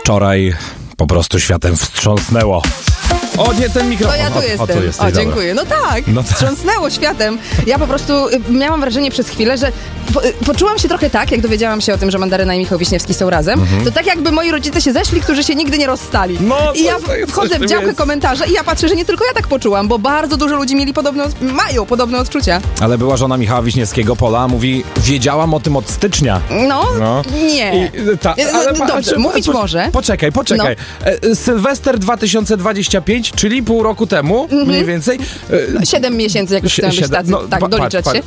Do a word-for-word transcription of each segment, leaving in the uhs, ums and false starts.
wczoraj po prostu światem wstrząsnęło. O, nie, ten mikrofon. To ja tu o, jestem. O, tu jesteś, o dziękuję. No tak, no tak, wstrząsnęło światem. Ja po prostu y, miałam wrażenie przez chwilę, że po, y, poczułam się trochę tak, jak dowiedziałam się o tym, że Mandaryna i Michał Wiśniewski są razem, mhm. to tak jakby moi rodzice się zeszli, którzy się nigdy nie rozstali. No, I ja to, wchodzę w działkę jest. komentarze i ja patrzę, że nie tylko ja tak poczułam, bo bardzo dużo ludzi mieli podobne, mają podobne odczucia. Ale była żona Michała Wiśniewskiego, Pola, mówi, wiedziałam o tym od stycznia. No, no. nie. I, ta, ale, no, dobrze, ale, mówić po, może. Poczekaj, poczekaj. No. E, Sylwester dwa tysiące dwudziesty piąty, czyli pół roku temu, mm-hmm. mniej więcej. E, Siedem miesięcy, jak już chcemy być tacy, no, tak, pa, doliczać pa, pa, się.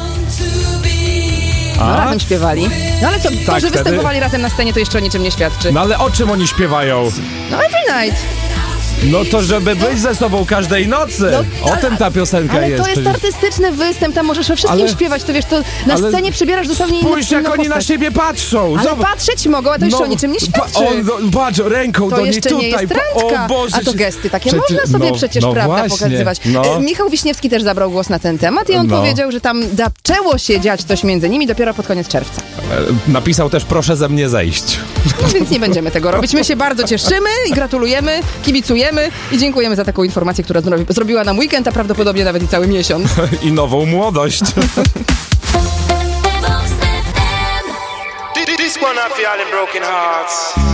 No, A? razem śpiewali. No ale co, to, tak, że wtedy... występowali razem na scenie, to jeszcze o niczym nie świadczy. No ale o czym oni śpiewają? No Every Night. No to żeby być ze sobą każdej nocy. No, o tym ta piosenka ale jest. Ale to jest przecież. artystyczny występ, tam możesz we wszystkim ale... śpiewać, to wiesz, to na ale... scenie przybierasz zupełnie inną Spójrz, jak postać. oni na siebie patrzą. Ale Zobacz. patrzeć mogą, a to jeszcze no, o niczym nie świadczy. Pa, on, no, patrz, ręką to do niej jeszcze tutaj. nie jest randka. O Boże, a to gesty takie przecież, można sobie no, przecież, no prawda, właśnie, pokazywać. no. Michał Wiśniewski też zabrał głos na ten temat i on no. powiedział, że tam zaczęło się dziać coś między nimi dopiero pod koniec czerwca. Napisał też, proszę ze mnie zejść. No, więc nie będziemy tego robić. My się bardzo cieszymy i gratulujemy, kibicujemy i dziękujemy za taką informację, która zrobiła nam weekend, a prawdopodobnie nawet i cały miesiąc. I nową młodość. This one up for all them broken hearts.